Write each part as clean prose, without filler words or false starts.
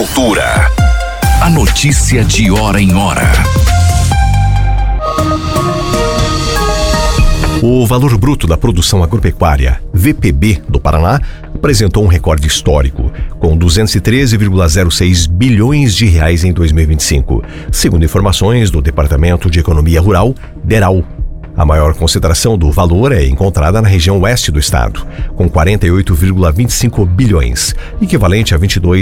Cultura. A notícia de hora em hora. O valor bruto da produção agropecuária, VPB, do Paraná, apresentou um recorde histórico, com 213,06 bilhões de reais em 2025, segundo informações do Departamento de Economia Rural, DERAL. A maior concentração do valor é encontrada na região oeste do estado, com 48,25 bilhões, equivalente a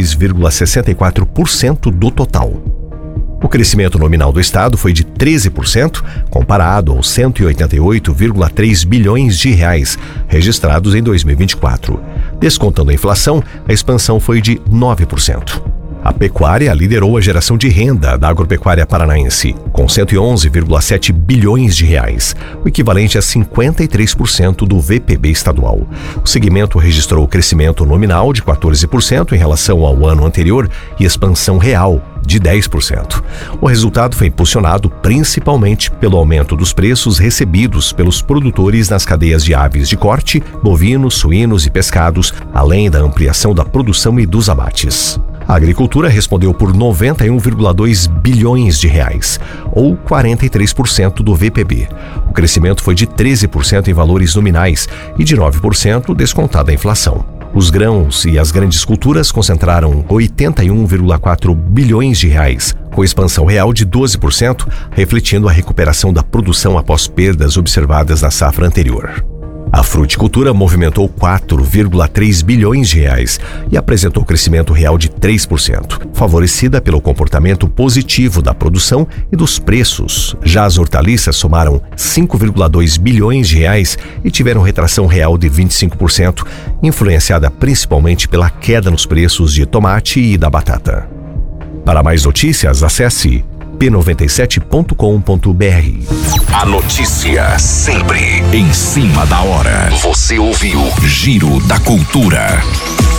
22,64% do total. O crescimento nominal do estado foi de 13%, comparado aos 188,3 bilhões de reais registrados em 2024. Descontando a inflação, a expansão foi de 9%. A pecuária liderou a geração de renda da agropecuária paranaense, com 111,7 bilhões de reais, o equivalente a 53% do VPB estadual. O segmento registrou crescimento nominal de 14% em relação ao ano anterior e expansão real de 10%. O resultado foi impulsionado principalmente pelo aumento dos preços recebidos pelos produtores nas cadeias de aves de corte, bovinos, suínos e pescados, além da ampliação da produção e dos abates. A agricultura respondeu por 91,2 bilhões de reais, ou 43% do VPB. O crescimento foi de 13% em valores nominais e de 9% descontada a inflação. Os grãos e as grandes culturas concentraram 81,4 bilhões de reais, com expansão real de 12%, refletindo a recuperação da produção após perdas observadas na safra anterior. A fruticultura movimentou 4,3 bilhões de reais e apresentou crescimento real de 3%, favorecida pelo comportamento positivo da produção e dos preços. Já as hortaliças somaram 5,2 bilhões de reais e tiveram retração real de 25%, influenciada principalmente pela queda nos preços de tomate e da batata. Para mais notícias, acesse p97.com.br. A notícia sempre em cima da hora. Você ouviu Giro da Cultura.